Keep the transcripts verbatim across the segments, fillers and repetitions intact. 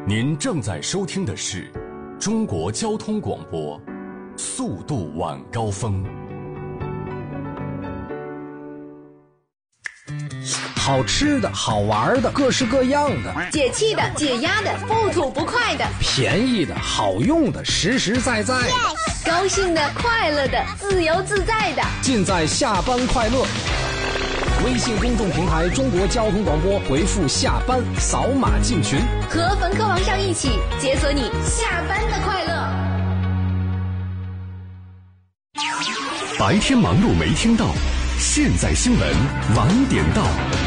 您正在收听的是中国交通广播，速度晚高峰。 好吃的好玩的各式各样的， 解气的解压的不吐不快的， 便宜的好用的实实在在的， yes! 高兴的快乐的自由自在的， 尽在下班快乐。微信公众平台中国交通广播，回复下班扫码进群， 和冯科王上一起解锁你下班的快乐。 白天忙碌没听到，现在新闻晚点到。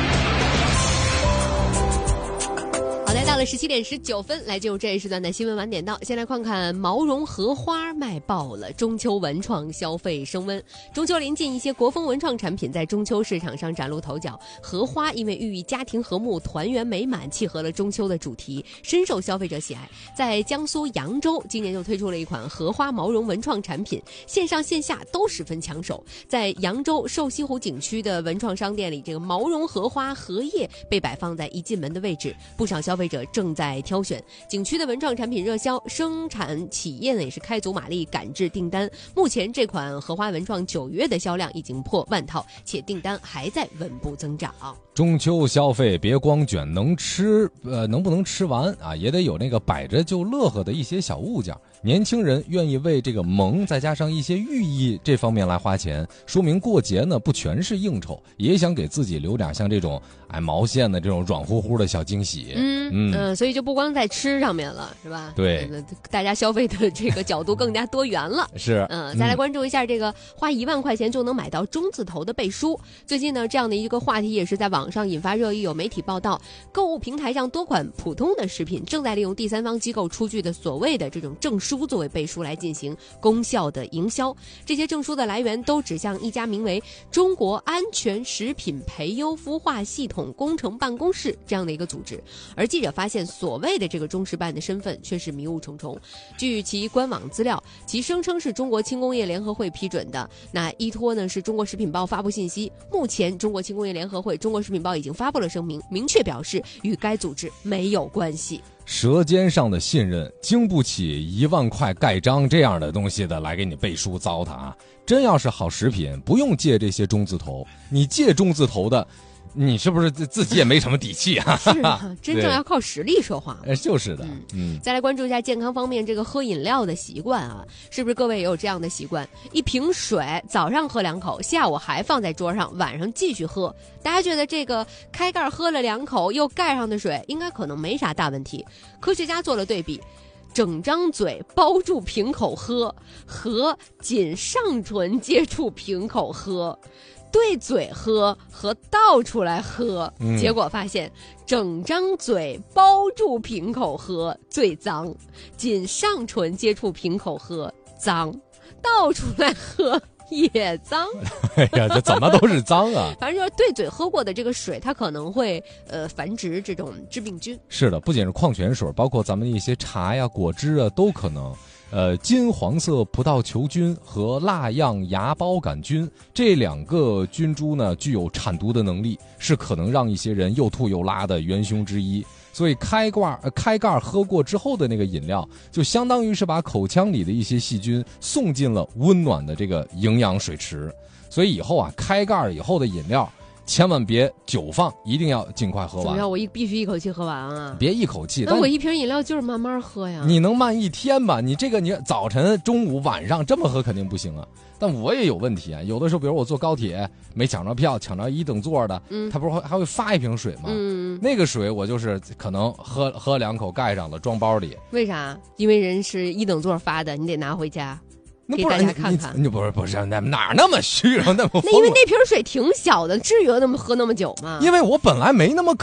好的，到了十七点十九分，来进入这一时段的新闻晚点到。先来看看毛绒荷花卖爆了，中秋文创消费升温。中秋临近，一些国风文创产品在中秋市场上崭露头角。荷花因为寓意家庭和睦、团圆美满，契合了中秋的主题，深受消费者喜爱。在江苏扬州，今年就推出了一款荷花毛绒文创产品，线上线下都十分抢手。在扬州瘦西湖景区的文创商店里，这个毛绒荷花荷叶被摆放在一进门的位置，不少消费者正在挑选。景区的文创产品热销，生产企业呢也是开足马力赶制订单。目前这款荷花文创九月的销量已经破万套，且订单还在稳步增长。 中秋消费别光卷能吃，呃，能不能吃完啊，也得有那个摆着就乐呵的一些小物件。年轻人愿意为这个萌再加上一些寓意这方面来花钱，说明过节呢不全是应酬，也想给自己留点像这种哎毛线的这种软乎乎的小惊喜。 嗯嗯、呃，所以就不光在吃上面了，是吧？ 对， 大家消费的这个角度更加多元了。 是， 嗯、呃，再来关注一下这个花一万块钱就能买到中字头的背书。最近呢，这样的一个话题也是在网上引发热议。有媒体报道，购物平台上多款普通的食品正在利用第三方机构出具的所谓的这种证书作为背书来进行功效的营销。这些证书的来源都指向一家名为中国安全食品培优孵化系统工程办公室这样的一个组织。而记者发现，所谓的这个中事办的身份却是迷雾重重。据其官网资料，其声称是中国轻工业联合会批准的。那依托呢是中国食品报发布信息，目前中国轻工业联合会、中国食品报已经发布了声明，明确表示与该组织没有关系。 舌尖上的信任经不起一万块盖章这样的东西的来给你背书糟蹋啊！真要是好食品，不用借这些中字头，你借中字头的，你是不是自己也没什么底气啊？ 是啊，真正要靠实力说话。 哎，就是的。嗯, 嗯，再来关注一下健康方面，这个喝饮料的习惯啊，是不是各位也有这样的习惯？一瓶水早上喝两口，下午还放在桌上，晚上继续喝。大家觉得这个开盖喝了两口又盖上的水，应该可能没啥大问题。科学家做了对比。整张嘴包住瓶口喝和仅上唇接触瓶口喝，对嘴喝和倒出来喝、嗯、结果发现整张嘴包住瓶口喝最脏，仅上唇接触瓶口喝脏，倒出来喝也脏。 哎呀，这怎么都是脏啊！ 反正就是对嘴喝过的这个水，它可能会呃繁殖这种致病菌。 是的，不仅是矿泉水，包括咱们的一些茶呀、果汁啊，都可能。呃，金黄色葡萄球菌和蜡样芽孢杆菌这两个菌株呢，具有产毒的能力，是可能让一些人又吐又拉的元凶之一。所以开罐、呃、开盖喝过之后的那个饮料，就相当于是把口腔里的一些细菌送进了温暖的这个营养水池。所以以后啊，开盖以后的饮料千万别久放，一定要尽快喝完。 怎么样？我一必须一口气喝完啊！ 别一口气。 那我一瓶饮料就是慢慢喝呀。 你能慢一天吧？你这个你早晨、中午、晚上这么喝肯定不行啊。但我也有问题啊，有的时候比如我坐高铁没抢着票，抢着一等座的，嗯，他不是还会发一瓶水吗？嗯，那个水我就是可能喝喝两口盖上了，装包里。 为啥？因为人是一等座发的，你得拿回家。给大家看看， 你不是不是那哪那么虚荣那么疯？ 那因为那瓶水挺小的，至于那么喝那么久吗？ 因为我本来没那么。